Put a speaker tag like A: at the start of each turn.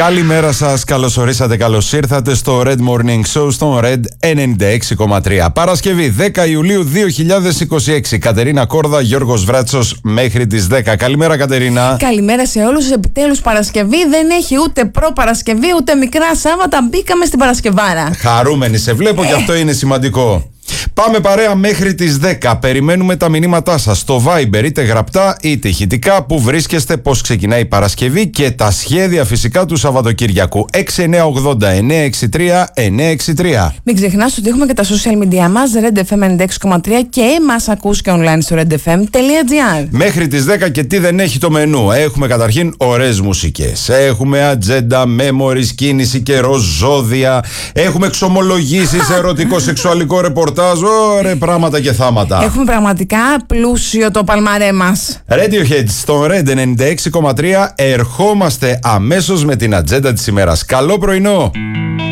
A: Καλημέρα σας, καλώς ορίσατε, καλώς ήρθατε στο Red Morning Show στον Red 96,3. Παρασκευή 10 Ιουλίου 2026. Κατερίνα Κόρδα, Γιώργος Βράτσος μέχρι τις 10. Καλημέρα Κατερίνα.
B: Καλημέρα σε όλους. Επιτέλους Παρασκευή, δεν έχει ούτε προ-Παρασκευή ούτε μικρά Σάββατα. Μπήκαμε στην Παρασκευάρα.
A: Χαρούμενη σε βλέπω και αυτό είναι σημαντικό. Πάμε παρέα μέχρι τις 10. Περιμένουμε τα μηνύματά σας στο Viber, είτε γραπτά είτε ηχητικά. Που βρίσκεστε, πώς ξεκινάει η Παρασκευή και τα σχέδια φυσικά του Σαββατοκύριακου. 6980-963-963.
B: Μην ξεχνάς ότι έχουμε και τα social media μας, Red FM 96,3, και μας ακούς και online στο redfm.gr.
A: Μέχρι τις 10 και τι δεν έχει το μενού. Έχουμε καταρχήν ωραίες μουσικές. Έχουμε ατζέντα, memories, κίνηση, καιρό, ζώδια. Έχουμε εξομολογήσεις, ερωτικό σεξουαλικό ρεπορτάζ. Ωραία πράγματα και θάματα.
B: Έχουμε πραγματικά πλούσιο το παλμαρέ μας.
A: Radiohead στον Red 96,3. Ερχόμαστε αμέσως με την ατζέντα της ημέρας. Καλό πρωινό!